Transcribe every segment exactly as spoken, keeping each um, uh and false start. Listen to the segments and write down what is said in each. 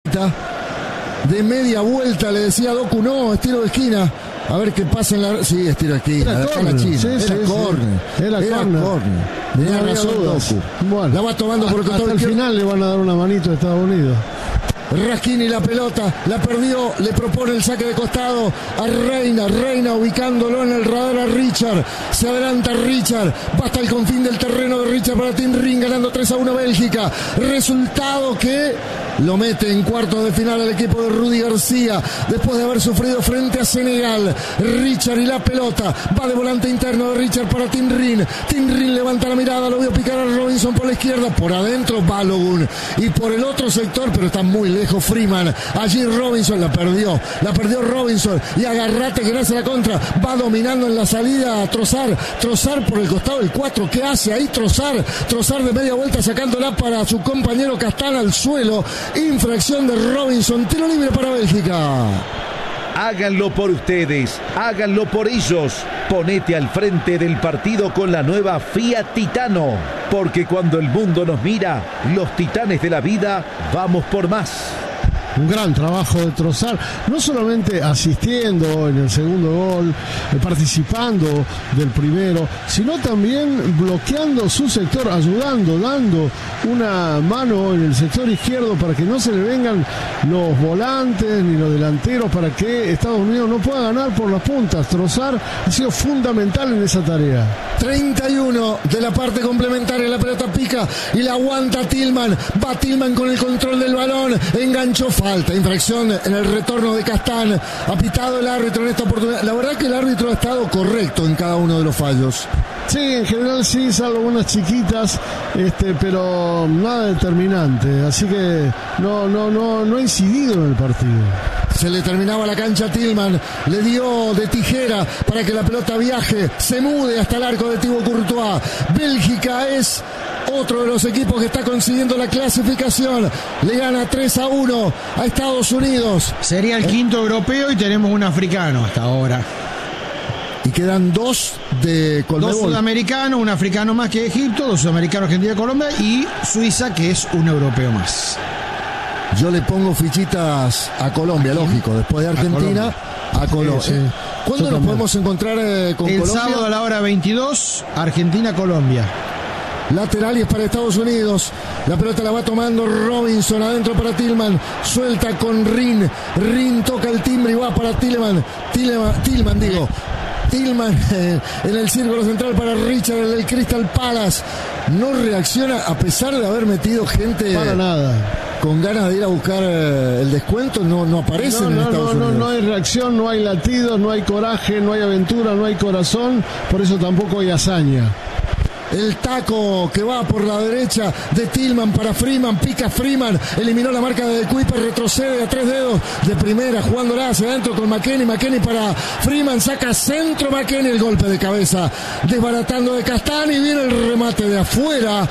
de media vuelta, le decía Doku, no, es tiro de esquina. A ver qué pasa en la... Sí, es tiro de esquina. Era Acá la China. Sí, era sí, córner. Sí. Era, era córner. Tenía no razón dudas. Doku. Bueno, la va tomando por el costado hasta el izquierdo. final le van a dar una manito a Estados Unidos. Rasquini la pelota, la perdió, le propone el saque de costado a Reina, Reina ubicándolo en el radar a Richard, se adelanta Richard, va hasta el confín del terreno de Richard para Tim Ring, ganando tres a uno Bélgica, resultado que lo mete en cuartos de final al equipo de Rudy García, después de haber sufrido frente a Senegal. Richard y la pelota, va de volante interno de Richard para Tim Ring, Tim Ring levanta la mirada, lo vio picar a Robinson por la izquierda, por adentro Balogun, y por el otro sector, pero está muy lejos Freeman, allí Robinson la perdió, la perdió Robinson, y agarrate que nace la contra, va dominando en la salida a Trossard, Trossard por el costado del cuatro, ¿qué hace ahí Trossard? Trossard de media vuelta sacándola para su compañero Castán al suelo, infracción de Robinson, tiro libre para Bélgica. Háganlo por ustedes, háganlo por ellos. Ponete al frente del partido con la nueva Fiat Titano, porque cuando el mundo nos mira, los titanes de la vida, vamos por más. Un gran trabajo de Trossard, no solamente asistiendo en el segundo gol, participando del primero, sino también bloqueando su sector, ayudando, dando una mano en el sector izquierdo para que no se le vengan los volantes ni los delanteros, para que Estados Unidos no pueda ganar por las puntas. Trossard ha sido fundamental en esa tarea. treinta y uno de la parte complementaria, la pelota pica y la aguanta Tillman, va Tillman con el control del balón, enganchó, falta, infracción en el retorno de Castán, ha pitado el árbitro en esta oportunidad. La verdad que el árbitro ha estado correcto en cada uno de los fallos. Sí, en general sí, salvo unas chiquitas, este, pero nada determinante, así que no, no, no, no ha incidido en el partido. Se le terminaba la cancha a Tillman, le dio de tijera para que la pelota viaje, se mude hasta el arco de Thibaut Courtois. Bélgica es otro de los equipos que está consiguiendo la clasificación, le gana tres a uno a Estados Unidos. Sería el quinto europeo y tenemos un africano hasta ahora. Y quedan dos de Conmebol. Dos sudamericanos, un africano más que Egipto, dos sudamericanos, Argentina y Colombia, y Suiza, que es un europeo más. Yo le pongo fichitas a Colombia, lógico, después de Argentina, a Colombia. Sí, sí. ¿Cuándo Yo nos también. podemos encontrar eh, con el Colombia? El sábado a la hora veintidós, Argentina-Colombia. Lateral y es para Estados Unidos. La pelota la va tomando Robinson, adentro para Tillman, suelta con Rin, Rin toca el timbre y va para Tillman, Tillman, Tillman digo. Tillman eh, en el círculo central para Richard, el del Crystal Palace. No reacciona a pesar de haber metido gente para nada con ganas de ir a buscar eh, el descuento. No, no aparece no, en no, Estados no, Unidos. No, no hay reacción, no hay latidos, no hay coraje, no hay aventura, no hay corazón. Por eso tampoco hay hazaña. El taco que va por la derecha de Tillman para Freeman, pica Freeman, eliminó la marca de Kuiper, retrocede a tres dedos de primera, jugándola hacia adentro con McKennie, McKennie para Freeman, saca centro McKennie, el golpe de cabeza, desbaratando de Castán y viene el remate de afuera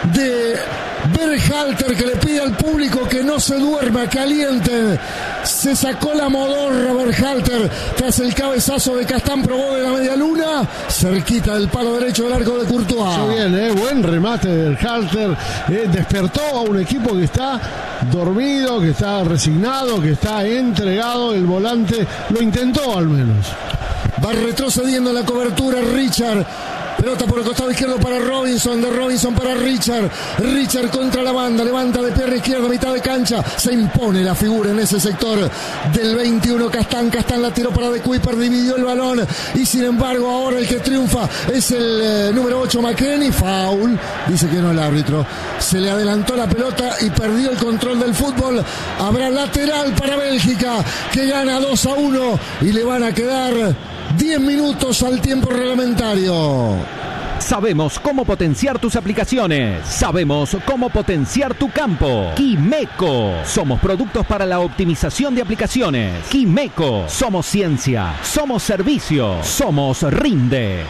de Berhalter, que le pide al público que no se duerma, caliente. Se sacó la modorra Berhalter tras el cabezazo de Castán, probó de la media luna, cerquita del palo derecho del arco de Courtois. Muy bien, eh, buen remate de Berhalter, eh, despertó a un equipo que está dormido, que está resignado, que está entregado. El volante lo intentó al menos. Va retrocediendo en la cobertura Richard. Pelota por el costado izquierdo para Robinson, de Robinson para Richard, Richard contra la banda, levanta de pierna izquierda, mitad de cancha, se impone la figura en ese sector del veintiuno, Castán, Castán la tiró para De Kuiper, dividió el balón y sin embargo ahora el que triunfa es el eh, número ocho McKennie, foul, dice que no el árbitro, se le adelantó la pelota y perdió el control del fútbol. Habrá lateral para Bélgica, que gana dos a uno y le van a quedar diez minutos al tiempo reglamentario. Sabemos cómo potenciar tus aplicaciones. Sabemos cómo potenciar tu campo. Quimeco. Somos productos para la optimización de aplicaciones. Quimeco. Somos ciencia. Somos servicio. Somos Rinde.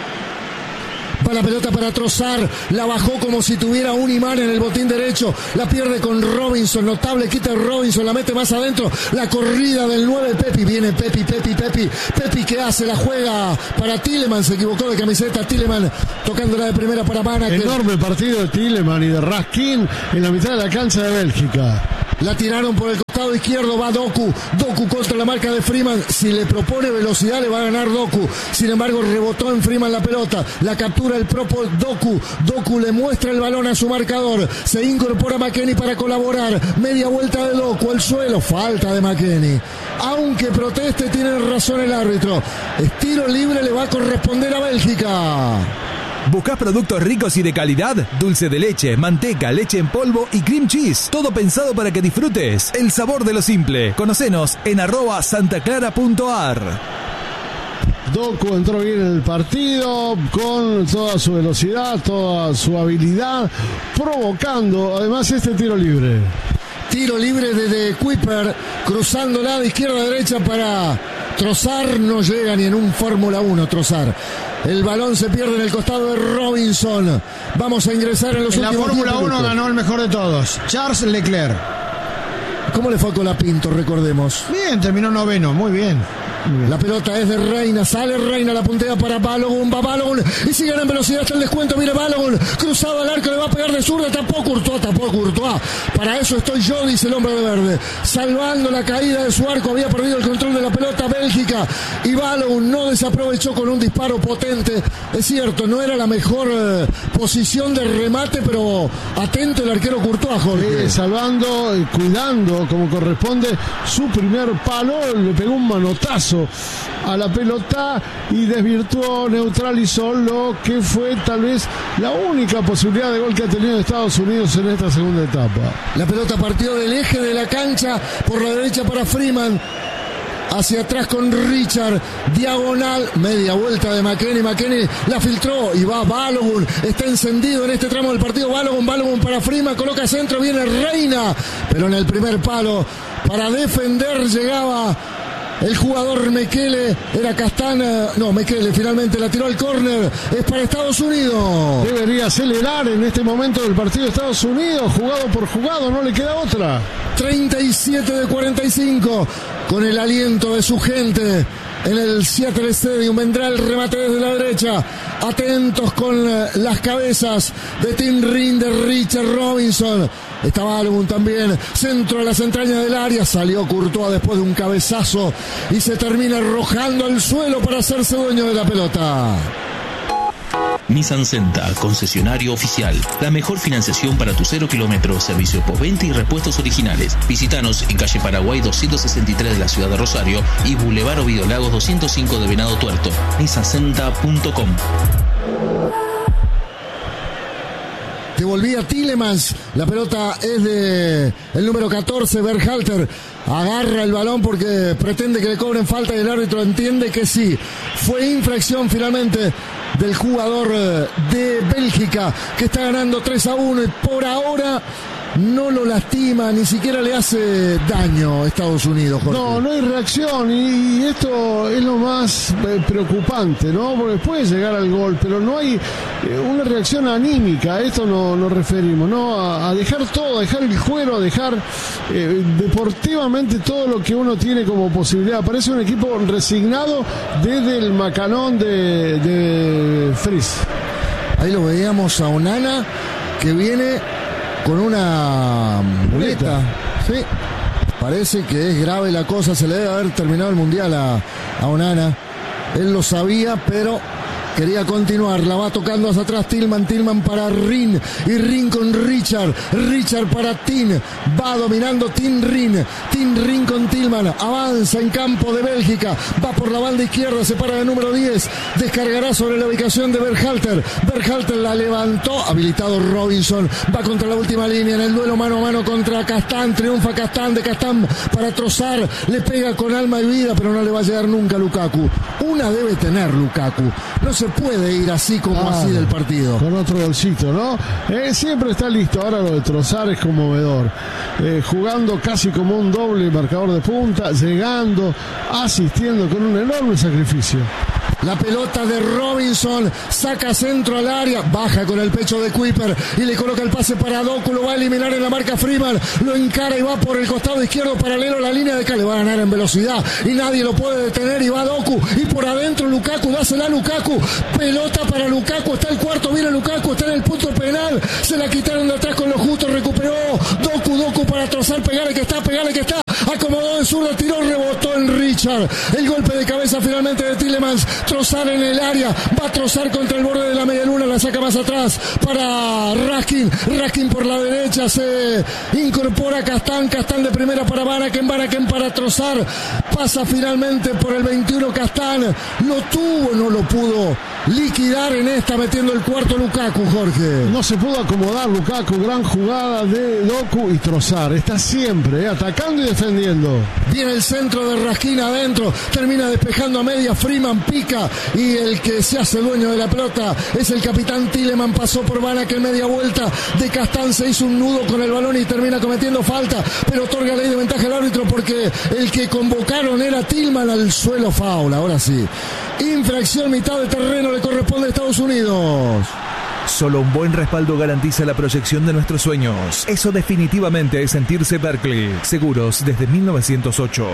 Va la pelota para Trossard, la bajó como si tuviera un imán en el botín derecho, la pierde con Robinson, notable quita Robinson, la mete más adentro, la corrida del nueve Pepi, viene Pepi, Pepi, Pepi, Pepi que hace, la juega para Tilleman, se equivocó de camiseta, Tilleman tocándola de primera para Mana. Enorme partido de Tilleman y de Raskin en la mitad de la cancha de Bélgica. La tiraron por el costado izquierdo, va Doku. Doku contra la marca de Freeman. Si le propone velocidad le va a ganar Doku. Sin embargo, rebotó en Freeman la pelota. La captura el propio Doku. Doku le muestra el balón a su marcador. Se incorpora McKennie para colaborar. Media vuelta de Doku al suelo. Falta de McKennie. Aunque proteste, tiene razón el árbitro. Estilo libre le va a corresponder a Bélgica. ¿Buscás productos ricos y de calidad? Dulce de leche, manteca, leche en polvo y cream cheese. Todo pensado para que disfrutes el sabor de lo simple. Conocenos en arroba santaclara.ar. Doku entró bien en el partido con toda su velocidad, toda su habilidad, provocando además este tiro libre. Tiro libre de Kuiper, cruzándola de izquierda a derecha para Trossard. No llega ni en un Fórmula uno Trossard. El balón se pierde en el costado de Robinson. Vamos a ingresar en los en últimos la Fórmula uno ganó el mejor de todos, Charles Leclerc. ¿Cómo le fue a Colapinto, recordemos? Bien, terminó noveno, muy bien. La pelota es de Reina, sale Reina, la puntea para Balogun, va Balogun y sigue en velocidad hasta el descuento, viene Balogun, cruzado al arco, le va a pegar de zurda, tapó Courtois, tapó Courtois, para eso estoy yo, dice el hombre de verde, salvando la caída de su arco, había perdido el control de la pelota Bélgica y Balogun no desaprovechó con un disparo potente, es cierto, no era la mejor eh, posición de remate, pero atento el arquero Courtois, Jorge. Eh, salvando, eh, cuidando como corresponde su primer palo, le pegó un manotazo a la pelota y desvirtuó, neutralizó lo que fue tal vez la única posibilidad de gol que ha tenido Estados Unidos en esta segunda etapa. La pelota partió del eje de la cancha por la derecha para Freeman, hacia atrás con Richard, diagonal, media vuelta de McKennie, McKennie la filtró y va Balogun, está encendido en este tramo del partido, Balogun, Balogun para Freeman, coloca centro, viene Reina, pero en el primer palo para defender llegaba el jugador Mekele, era Castana, no, Mekele finalmente la tiró al córner, es para Estados Unidos. Debería acelerar en este momento del partido de Estados Unidos, jugado por jugado, no le queda otra. treinta y siete de cuarenta y cinco, con el aliento de su gente en el Seattle Stadium, vendrá el remate desde la derecha, atentos con las cabezas de Tim Ring, de Richard Robinson. Estaba Balogun también, centro a las entrañas del área, salió Courtois después de un cabezazo y se termina arrojando al suelo para hacerse dueño de la pelota. Nissan Senta, concesionario oficial. La mejor financiación para tu cero kilómetros, servicio postventa y repuestos originales. Visítanos en calle Paraguay doscientos sesenta y tres de la ciudad de Rosario y Boulevard Ovidio Lagos doscientos cinco de Venado Tuerto. nissan senta punto com. Devolvía Tielemans, la pelota es de el número catorce, Berhalter, agarra el balón porque pretende que le cobren falta y el árbitro entiende que sí, fue infracción finalmente del jugador de Bélgica que está ganando tres a uno y por ahora no lo lastima, ni siquiera le hace daño a Estados Unidos, Jorge. No, no hay reacción y, y esto es lo más eh, preocupante, ¿no? Porque puede llegar al gol, pero no hay eh, una reacción anímica, a esto no, nos referimos, ¿no? A, a dejar todo, a dejar el cuero, a dejar eh, deportivamente todo lo que uno tiene como posibilidad. Parece un equipo resignado desde el macanón de, de Fries. Ahí lo veíamos a Onana, que viene con una muleta, sí, parece que es grave la cosa, se le debe haber terminado el mundial a, a Onana, él lo sabía, pero quería continuar, la va tocando hacia atrás Tillman, Tillman para Rin, y Rin con Richard, Richard para Tin, va dominando Tin Rin, Tin Rin con Tillman, avanza en campo de Bélgica, va por la banda izquierda, se para el número diez, descargará sobre la ubicación de Berhalter, Berhalter la levantó, habilitado Robinson, va contra la última línea en el duelo mano a mano contra Castán, triunfa Castán, de Castán para Trossard, le pega con alma y vida, pero no le va a llegar nunca a Lukaku, una debe tener Lukaku, no se puede ir así como ah, así del partido. Con otro golcito, ¿no? Eh, siempre está listo. Ahora lo de Trossard es conmovedor. Eh, jugando casi como un doble marcador de punta, llegando, asistiendo con un enorme sacrificio. La pelota de Robinson, saca centro al área, baja con el pecho de Kuiper y le coloca el pase para Doku, lo va a eliminar en la marca Freeman, lo encara y va por el costado izquierdo paralelo a la línea de K, le va a ganar en velocidad y nadie lo puede detener y va Doku y por adentro Lukaku, dásela a Lukaku, pelota para Lukaku, está el cuarto, viene Lukaku, está en el punto penal, se la quitaron de atrás con los justos, recuperó Doku, Doku para Trossard, pegale que está, pegale que está, acomodó en zurda, tiró, rebotó en Richard, el golpe de cabeza finalmente de Tielemans, Trossard en el área, va a Trossard contra el borde de la media luna, la saca más atrás para Raskin, Raskin por la derecha, se incorpora Castán, Castán de primera para Vanaken, Vanaken para Trossard, pasa finalmente por el veintiuno Castán, lo tuvo, no lo pudo liquidar en esta, metiendo el cuarto Lukaku, Jorge. No se pudo acomodar Lukaku, gran jugada de Doku y Trossard, está siempre eh, atacando y defendiendo. Viene el centro de Raskin adentro, termina despejando a media, Freeman pica y el que se hace dueño de la pelota es el capitán Tielemans, pasó por Vanaken, media vuelta de Castán, se hizo un nudo con el balón y termina cometiendo falta, pero otorga ley de ventaja al árbitro porque el que convocaron era Tillman, al suelo, foul, ahora sí. Infracción, mitad de terreno le corresponde a Estados Unidos. Solo un buen respaldo garantiza la proyección de nuestros sueños. Eso definitivamente es sentirse Berkeley. Seguros desde mil novecientos ocho.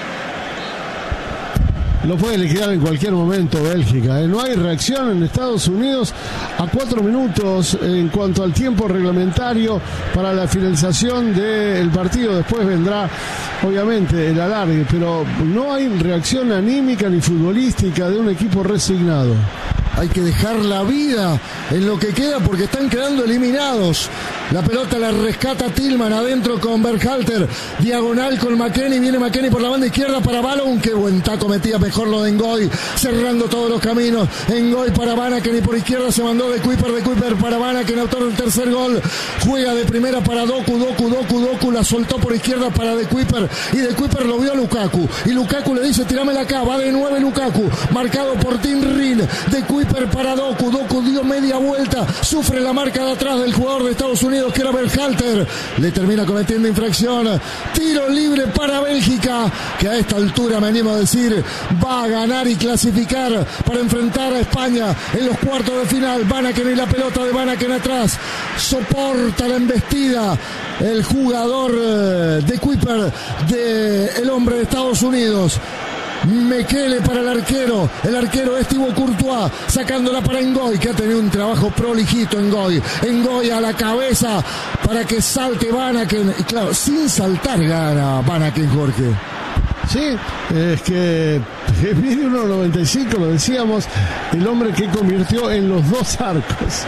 Lo puede liquidar en cualquier momento Bélgica. ¿eh? No hay reacción en Estados Unidos a cuatro minutos en cuanto al tiempo reglamentario para la finalización del partido. Después vendrá, obviamente, el alargue, pero no hay reacción anímica ni futbolística de un equipo resignado. Hay que dejar la vida en lo que queda porque están quedando eliminados. La pelota la rescata Tillman adentro con Berhalter. Diagonal con McKennie. Viene McKennie por la banda izquierda para Ballon. Qué buen taco metía, mejor lo de Ngoy. Cerrando todos los caminos. Ngoy para Vanaken y por izquierda se mandó de Kuiper, de Kuiper para Vanaken, autor del tercer gol. Juega de primera para Doku, Doku, Doku, Doku. La soltó por izquierda para de Kuiper. Y de Kuiper lo vio a Lukaku. Y Lukaku le dice, tirámela acá. Va de nueve Lukaku. Marcado por Tim Rin. De Kuiper para Doku. Doku dio media vuelta. Sufre la marca de atrás del jugador de Estados Unidos que era Berhalter, le termina cometiendo infracción. Tiro libre para Bélgica, que a esta altura me animo a decir va a ganar y clasificar para enfrentar a España en los cuartos de final. Vanaken y la pelota de Vanaken atrás, soporta la embestida el jugador de Kuiper, de el hombre de Estados Unidos. Mekele para el arquero, el arquero es Thibaut Courtois, sacándola para Ngoy, que ha tenido un trabajo prolijito. Ngoy, Ngoy a la cabeza para que salte Vanaken, y claro, sin saltar gana Vanaken, Jorge. Sí, es que mide uno noventa y cinco, lo decíamos, el hombre que convirtió en los dos arcos.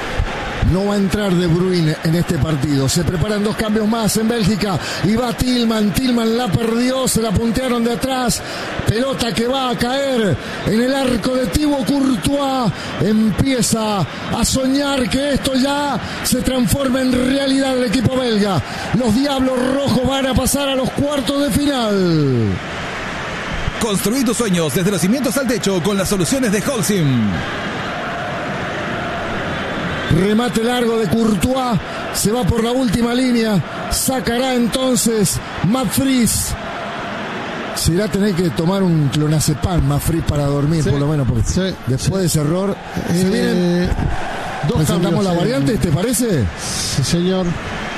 No va a entrar De Bruyne en este partido. Se preparan dos cambios más en Bélgica. Y va Tillman. Tillman la perdió. Se la puntearon de atrás. Pelota que va a caer en el arco de Thibaut Courtois. Empieza a soñar que esto ya se transforma en realidad el equipo belga. Los Diablos Rojos van a pasar a los cuartos de final. Construí tus sueños desde los cimientos al techo con las soluciones de Holcim. Remate largo de Courtois, se va por la última línea, sacará entonces Matfries. Será tener que tomar un clonazepam Matfries para dormir, sí, por lo menos, porque sí, después sí. de ese error eh, se vienen. Dos ¿Presentamos la variante, en... te parece? Sí, señor.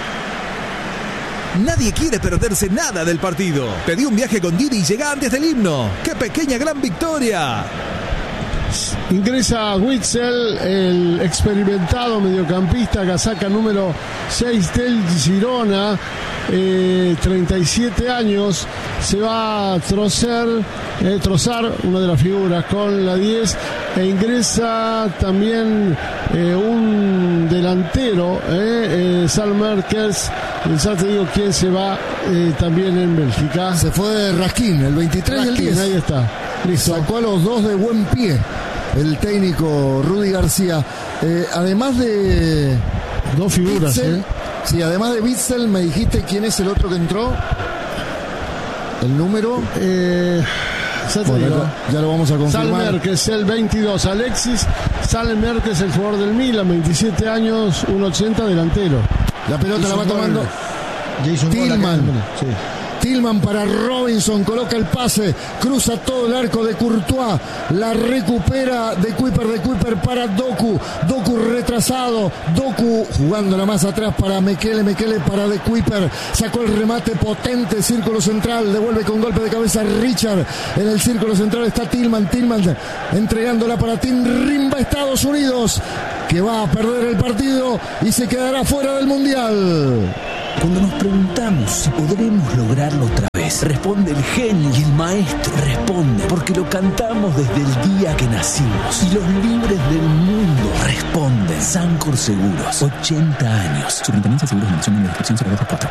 Nadie quiere perderse nada del partido. Pedí un viaje con Didi y llega antes del himno. ¡Qué pequeña gran victoria! Ingresa Witsel, el experimentado mediocampista, casaca número seis del Girona, eh, treinta y siete años. Se va a Trossard, eh, Trossard, una de las figuras, con la diez, e ingresa también eh, un delantero, eh, eh, Sal Merkels. Ya te digo quién se va eh, también en Bélgica. Se fue de Raskin, el veintitrés Raskin, y el diez. Ahí está. Listo. Sacó a los dos de buen pie el técnico Rudy García. Eh, además de dos figuras, Witsel, ¿eh? Sí, además de Witsel, me dijiste quién es el otro que entró. El número. Eh, ya, te bueno, digo. ya, ya lo vamos a confirmar. Salmer, que es el veintidós. Alexis Salmer, que es el jugador del Milan, veintisiete años, uno ochenta, delantero. La pelota Jason la va tomando Jason Tillman. Sí. Tillman para Robinson, coloca el pase, cruza todo el arco de Courtois, la recupera de Kuiper, de Kuiper para Doku, Doku retrasado, Doku jugándola más atrás para Mekele, Mekele para de Kuiper, sacó el remate potente, círculo central, devuelve con golpe de cabeza Richard, en el círculo central está Tillman, Tillman entregándola para Tim Rimba, Estados Unidos, que va a perder el partido y se quedará fuera del Mundial. Cuando nos preguntamos si podremos lograrlo otra vez, responde el genio y el maestro. Responde porque lo cantamos desde el día que nacimos. Y los libres del mundo responden. Sancor Seguros, ochenta años. Superintendencia de Seguros de Nación de Descripción cero dos cuatro.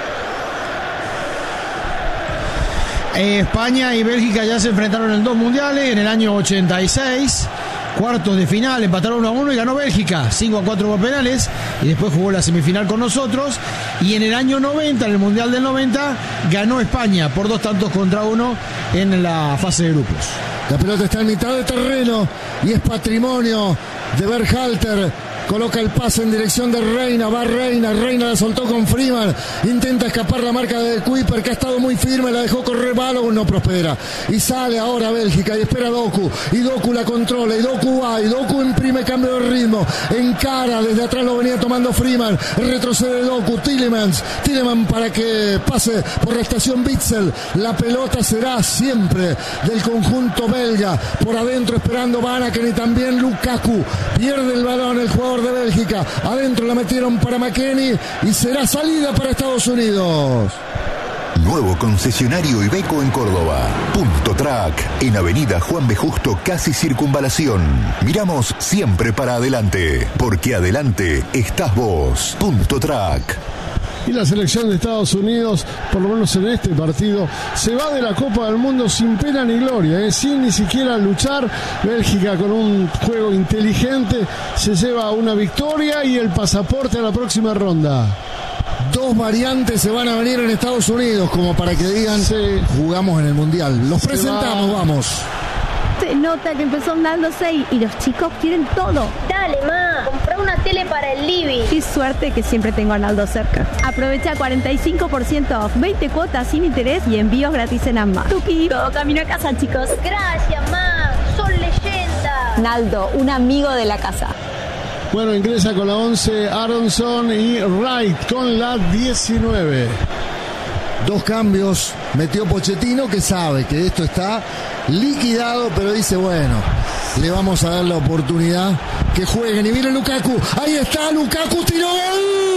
España y Bélgica ya se enfrentaron en dos mundiales, en el año ochenta y seis. Cuartos de final, empataron uno a uno y ganó Bélgica, cinco a cuatro por penales, y después jugó la semifinal con nosotros, y en el año noventa, en el Mundial del noventa, ganó España por dos tantos contra uno en la fase de grupos. La pelota está en mitad de terreno y es patrimonio de Berhalter. Coloca el pase en dirección de Reina, va Reina, Reina la soltó con Freeman, intenta escapar la marca de Kuiper, que ha estado muy firme, la dejó correr Balogun, no prospera, y sale ahora Bélgica y espera Doku, y Doku la controla, y Doku va, y Doku imprime cambio de ritmo, encara, desde atrás lo venía tomando Freeman, retrocede Doku, Tielemans, Tielemans para que pase por la estación Witsel, la pelota será siempre del conjunto belga, por adentro esperando Van Aken y también Lukaku, pierde el balón el jugador de Bélgica, adentro la metieron para McKennie y será salida para Estados Unidos. Nuevo concesionario Iveco en Córdoba. Punto Track, en Avenida Juan B. Justo, casi Circunvalación. Miramos siempre para adelante, porque adelante estás vos. Punto Track. Y la selección de Estados Unidos, por lo menos en este partido, se va de la Copa del Mundo sin pena ni gloria, ¿eh? Sin ni siquiera luchar. Bélgica, con un juego inteligente, se lleva una victoria y el pasaporte a la próxima ronda. Dos variantes se van a venir en Estados Unidos, como para que digan, sí, jugamos en el Mundial. Los se presentamos, va. Vamos. Se nota que empezó Naldo seis y los chicos quieren todo. Dale, ma, comprá una tele para el living. Qué suerte que siempre tengo a Naldo cerca. Aprovecha cuarenta y cinco por ciento off, veinte cuotas sin interés y envíos gratis en Amma. Tuki, todo camino a casa, chicos. Gracias, ma, son leyendas. Naldo, un amigo de la casa. Bueno, ingresa con la once Aronson y Wright con la diecinueve. Dos cambios, metió Pochettino, que sabe que esto está liquidado, pero dice, bueno, le vamos a dar la oportunidad que jueguen. Y viene Lukaku, ahí está Lukaku, tiró gol.